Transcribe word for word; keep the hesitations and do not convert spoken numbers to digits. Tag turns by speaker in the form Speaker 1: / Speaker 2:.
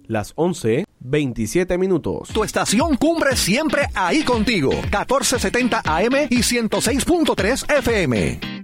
Speaker 1: las once, veintisiete minutos.
Speaker 2: Tu estación Cumbre siempre ahí contigo. catorce setenta A M y ciento seis punto tres F M.